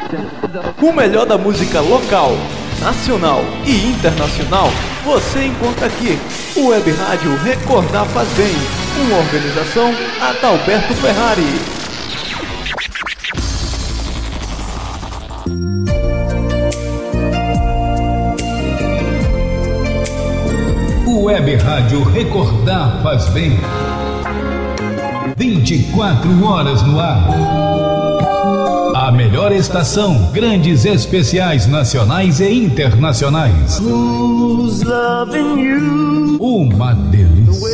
O melhor da música local, nacional e internacional você encontra aqui. O Web Rádio Recordar Faz Bem. Uma organização Adalberto Ferrari. O Web Rádio Recordar Faz Bem. 24 horas no ar. A melhor estação, grandes especiais nacionais e internacionais. Who's loving you? Uma delícia.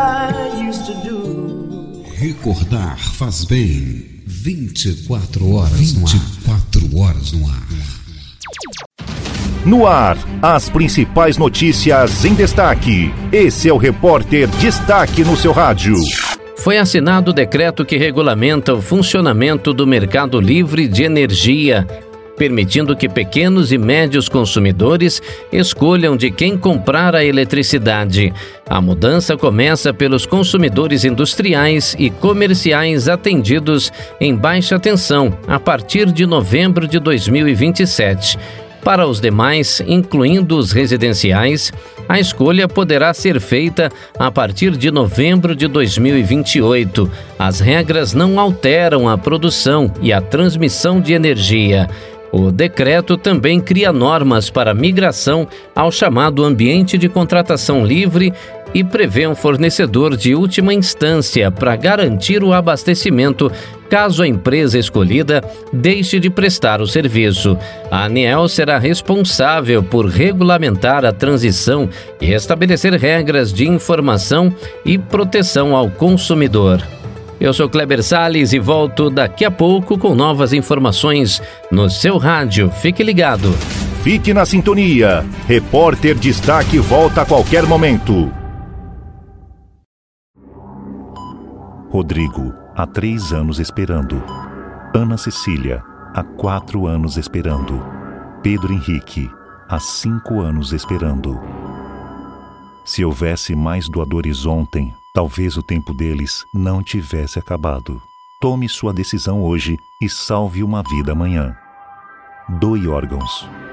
Recordar Faz Bem. 24 horas no ar. 24 horas no ar. No ar, as principais notícias em destaque. Esse é o Repórter Destaque no seu rádio. Foi assinado o decreto que regulamenta o funcionamento do mercado livre de energia, permitindo que pequenos e médios consumidores escolham de quem comprar a eletricidade. A mudança começa pelos consumidores industriais e comerciais atendidos em baixa tensão a partir de novembro de 2027. Para os demais, incluindo os residenciais, a escolha poderá ser feita a partir de novembro de 2028. As regras não alteram a produção e a transmissão de energia. O decreto também cria normas para migração ao chamado ambiente de contratação livre e prevê um fornecedor de última instância para garantir o abastecimento caso a empresa escolhida deixe de prestar o serviço. A ANEEL será responsável por regulamentar a transição e estabelecer regras de informação e proteção ao consumidor. Eu sou Kleber Salles e volto daqui a pouco com novas informações no seu rádio. Fique ligado. Fique na sintonia. Repórter Destaque volta a qualquer momento. Rodrigo, há 3 anos esperando. Ana Cecília, há 4 anos esperando. Pedro Henrique, há 5 anos esperando. Se houvesse mais doadores ontem, talvez o tempo deles não tivesse acabado. Tome sua decisão hoje e salve uma vida amanhã. Doe órgãos.